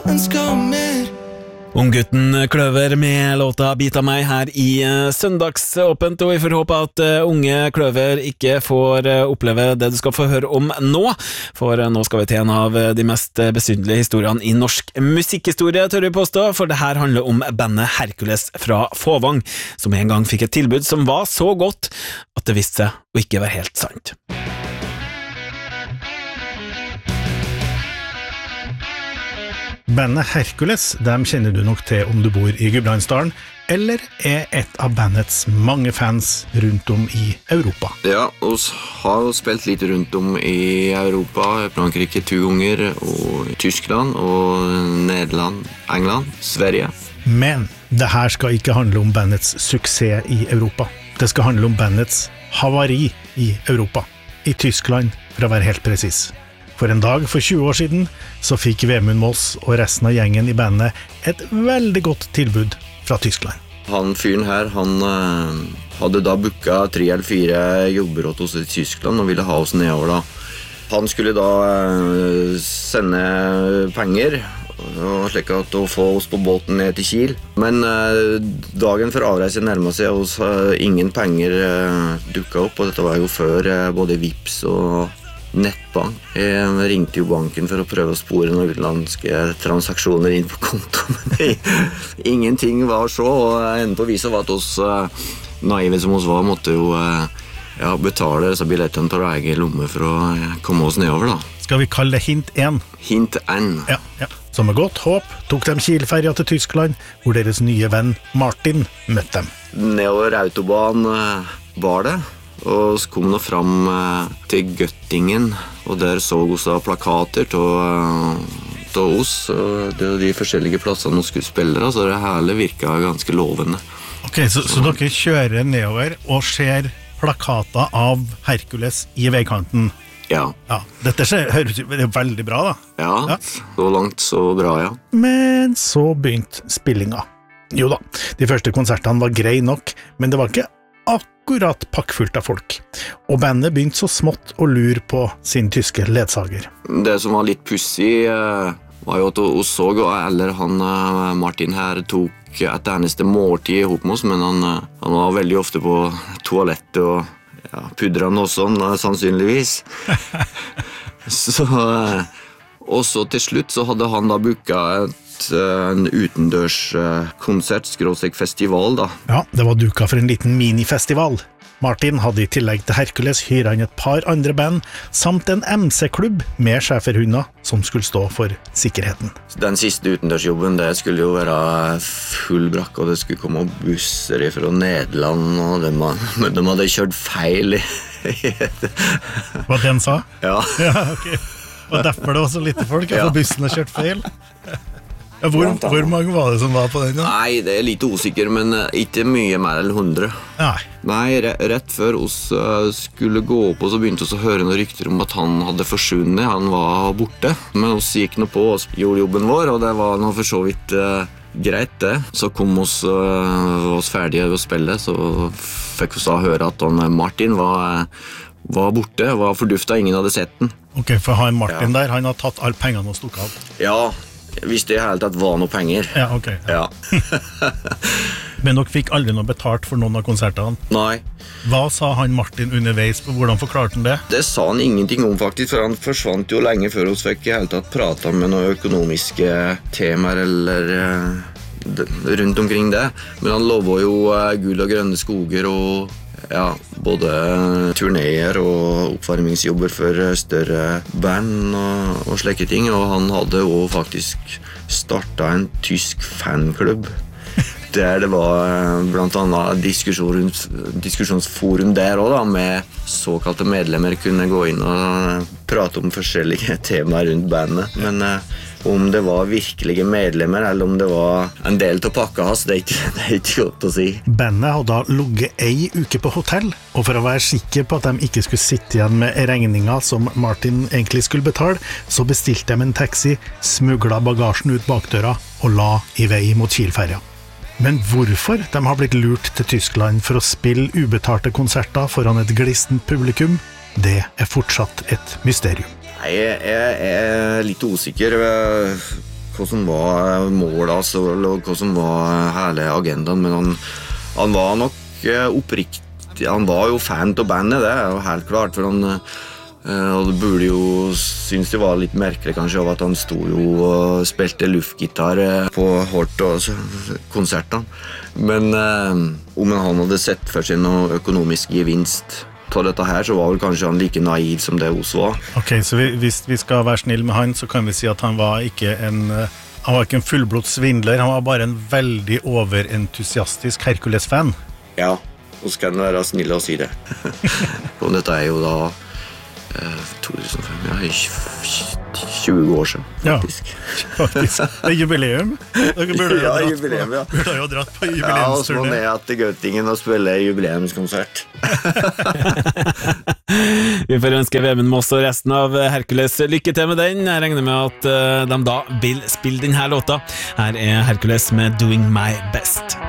ønsker mer. Unggutten Kløver med låta Bit av meg her i Søndagsåpent, og vi får håpe at unge Kløver ikke får oppleve det du skal få høre om nå, for nå skal vi til en av de mest besynderlige historiene i norsk musikkhistorie, tør vi påstå, for det her handler om bandet Hercules fra Fåvang, som en gang fikk et tilbud som var så godt at det viste seg å ikke være helt sant. Bandet Hercules, dem kjenner du nok til om du bor i Gudbrandsdalen, eller er et av bandets mange fans rundt om i Europa. Ja, vi har spilt litt rundt om i Europa, Frankrike 2 ganger, og Tyskland, og Nederland, England, Sverige. Men det her skal ikke handle om bandets suksess i Europa. Det skal handle om bandets havari i Europa, i Tyskland, for å være helt presis. For en dag for 20 år siden så fikk Vemund Moss og resten av gjengen i bandet et veldig godt tilbud fra Tyskland. Han fyren her, han hadde da booket 3 eller 4 jobber åt oss i Tyskland og ville ha oss nedover da. Han skulle da sende penger og slik at å få oss på båten ned til Kiel. Men dagen før avreise nærmet seg oss ingen penger dukket opp, og dette var jo før både Vipps og nettbank. Jeg ringte jo banken for å prøve å spore noen utenlandske transaksjoner inn på konto, men ingenting var så, og enden på viset var at oss naive som oss var, måtte jo betale disse billettene til egen lomme for å komme oss nedover da. Skal vi kalle det hint 1? Hint N. Ja. Så med godt håp tok de Kielferja til Tyskland, hvor deres nye venn Martin møtte dem. Nedover autobahn var det, og så kom vi fram til Göttingen, og der så vi plakater til oss, og det var de forskjellige plassene vi skulle spille, så det hele virket ganske lovende. Ok, så dere kjører nedover og ser plakater av Hercules i veikanten? Ja. Dette høres jo veldig bra da. Ja, så langt så bra, ja. Men så begynte spillinga. Jo da, de første konsertene var grei nok, men det var ikke akkurat pakkfullt av folk. Og bandet begynte så smått å lure på sin tyske ledsager. Det som var litt pussig var jo at vi så, eller han Martin her tok et eneste måltid i hop med oss, men han var veldig ofte på toalettet og pudret noe sånn, sannsynligvis. Og så til slutt så hadde han da booket en utendørskonsert, festival da. Ja, det var duka for en liten minifestival. Martin hadde i tillegg til Hercules hyret inn et par andre band, samt en MC-klubb med schæferhunder som skulle stå for sikkerheten. Den siste utendørsjobben, det skulle jo være full brakk, og det skulle komme busser fra Nederland, og de hadde kjørt feil. Hva den sa? Ja. Ja, ok. Og derfor det var så lite folk, for bussen har kjørt feil. Hvor mange var det som var på den da? Nei, det er litt usikker, men ikke mye mer enn 100. Nei, rett før oss skulle gå opp, og så begynte vi å høre noen rykter om at han hadde forsvunnet, han var borte. Men oss gikk nå på og gjorde jobben vår, og det var nå for så vidt greit det. Så kom oss ferdige å spille, så fikk vi da høre at Martin var borte, var forduftet, ingen hadde sett den. Ok, for han Martin der, han har tatt alle pengene og stukket av. Ja, hvis det helt tatt var noe penger. Ja, ok. Ja. Men dere fikk aldri noe betalt for noen av konsertene? Nei. Hva sa han Martin underveis? Hvordan forklarte han det? Det sa han ingenting om faktisk, for han forsvant jo lenge før oss fikk i hele tatt prate med noen økonomiske temaer eller rundt omkring det. Men han lovet jo gull og grønne skoger og både turnéer og oppvarmingsjobber for større band og slike ting, og han hadde jo faktisk startet en tysk fanklubb der det var blant annet diskusjonsforum der også da, med såkalte medlemmer kunne gå inn og prate om forskjellige temaer rundt bandet, men om det var virkelige medlemmer eller om det var en del til pakka hans, det er ikke godt å si. Bandet hadde da ligget ei uke på hotell, og for å være sikker på at de ikke skulle sitte igjen med regninger som Martin egentlig skulle betale, så bestilte de en taxi, smuglet bagasjen ut bakdøra og la i vei mot Kielferja. Men hvorfor de har blitt lurt til Tyskland for å spille ubetalte konserter foran et glistent publikum, det er fortsatt et mysterium. Jeg er litt usikker. hva som var målet, altså, eller hva som var hele agendaen, men han var nok oppriktig, han var jo fan av bandet, det jo helt klart, for han og det burde jo synes det var litt merkelig kanskje av at han stod jo og spilte luftgitar på Hort og konsertene. Men om han hadde sett for seg noe økonomisk gevinst av dette her, så var vel kanskje han like naiv som det hos var. Ok, så hvis vi skal være snill med han, så kan vi si at han var ikke en fullblods svindler, han var bare en veldig overentusiastisk Hercules-fan. Ja, og så kan det være snill å si det. Og dette jo da 2005, ja, 20 år siden, faktisk. Ja, faktisk. Det jubileum. Dere burde ja, jubileum, ja. Burde jo dratt på jubileumsturné. Ja, og så må ned til Göttingen og spille jubileumskonsert. Vi får ønske Vemund Moss og resten av Hercules lykke til med den. Jeg regner med at de da vil spille denne låta. Her Hercules med Doing My Best.